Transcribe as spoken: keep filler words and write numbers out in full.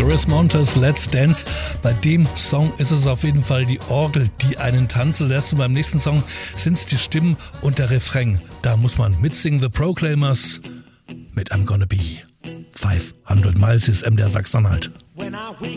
Chris Montes, Let's Dance. Bei dem Song ist es auf jeden Fall die Orgel, die einen tanzen lässt. Und beim nächsten Song sind es die Stimmen und der Refrain. Da muss man mitsingen. The Proclaimers mit I'm Gonna Be five hundred Miles. Hier ist M D R Sachsen-Anhalt. When I wake